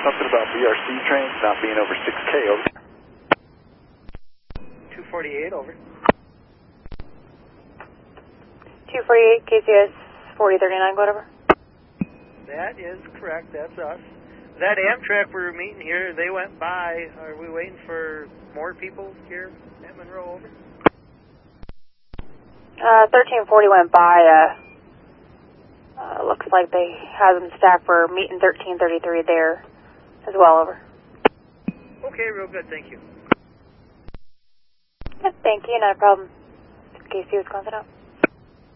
something about BRC trains not being over 6K, over. 248, over. 248, KCS 4039, whatever. That is correct, that's us. That Amtrak we were meeting here, they went by. Are we waiting for more people here at Monroe, over? 1340 went by. Looks like they have them staffed for meeting 1333 there as well, over. Okay, real good, thank you. Yep, thank you, not a problem. KC Wisconsin out.